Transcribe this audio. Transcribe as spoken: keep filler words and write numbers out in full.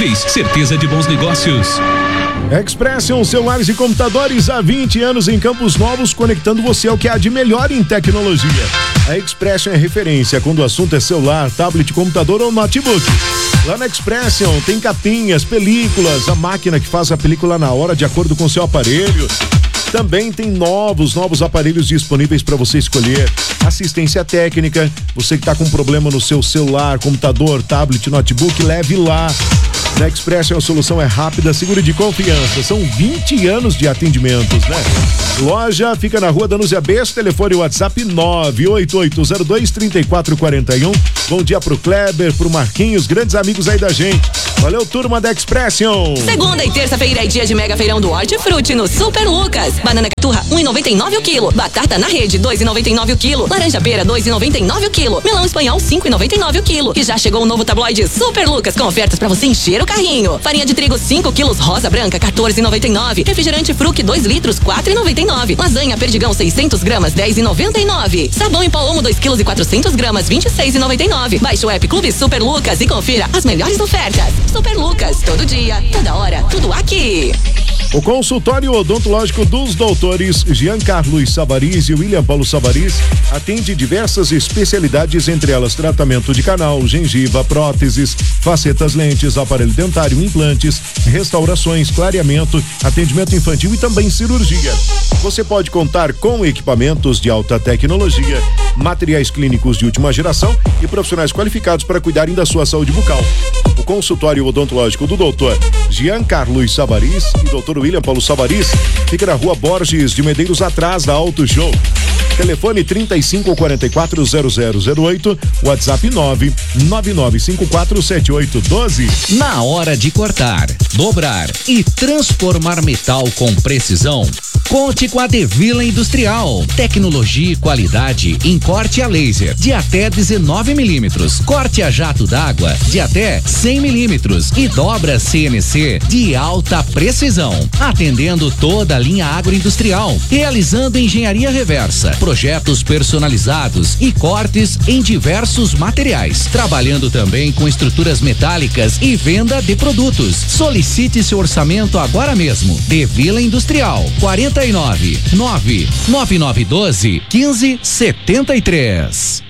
Móveis, certeza de bons negócios. Expression celulares e computadores há vinte anos em Campos Novos, conectando você ao que há de melhor em tecnologia. A Expression é referência quando o assunto é celular, tablet, computador ou notebook. Lá na Expression tem capinhas, películas, a máquina que faz a película na hora de acordo com o seu aparelho. Também tem novos, novos aparelhos disponíveis para você escolher. Assistência técnica, você que está com problema no seu celular, computador, tablet, notebook, leve lá. Na Expression a solução é rápida, segura e de confiança. São vinte anos de atendimentos, né? Loja fica na rua Danúzia Bessa, telefone WhatsApp nove oito oito zero dois três quatro quatro um. Bom dia pro Kleber, pro Marquinhos, grandes amigos aí da gente. Valeu, turma da Expression. Segunda e terça-feira é dia de mega feirão do Hortifruti no Super Lucas. Banana caturra um e noventa e nove o quilo. Batata na rede dois e noventa e nove o quilo. Laranja pera dois e noventa e nove o quilo. Melão espanhol cinco e noventa e nove o quilo. E já chegou o novo tabloide Super Lucas com ofertas pra você encher o carrinho. Farinha de trigo cinco quilos rosa branca quatorze e noventa e nove. Refrigerante Fruc dois litros quatro e noventa e nove. Lasanha Perdigão seiscentos gramas dez e noventa e nove. Sabão em pó Omo dois quilos e quatrocentos gramas vinte e seis e noventa e nove. Baixe o app Clube Super Lucas e confira as melhores ofertas. Super Lucas, todo dia, toda hora, tudo aqui. O consultório odontológico dos doutores Giancarlo Savarese e William Paulo Savarese atende diversas especialidades, entre elas tratamento de canal, gengiva, próteses, facetas, lentes, aparelho dentário, implantes, restaurações, clareamento, atendimento infantil e também cirurgia. Você pode contar com equipamentos de alta tecnologia, materiais clínicos de última geração e profissionais qualificados para cuidarem da sua saúde bucal. O consultório odontológico do doutor Giancarlo Savarese e doutor William Paulo Savarese fica na rua Borges de Medeiros, atrás da Auto Show. Telefone trinta e cinco quarenta e quatro zero zero zero oito, WhatsApp nove nove nove cinco quatro sete oito um dois. Na hora de cortar, dobrar e transformar metal com precisão, conte com a Devila Industrial. Tecnologia e qualidade em corte a laser de até dezenove milímetros, corte a jato d'água de até cem milímetros e dobra C N C de alta precisão, atendendo toda a linha agroindustrial, realizando engenharia reversa, projetos personalizados e cortes em diversos materiais, trabalhando também com estruturas metálicas e venda de produtos. Solicite seu orçamento agora mesmo. Devila Industrial, quarenta e nove, nove nove nove doze, quinze setenta e três.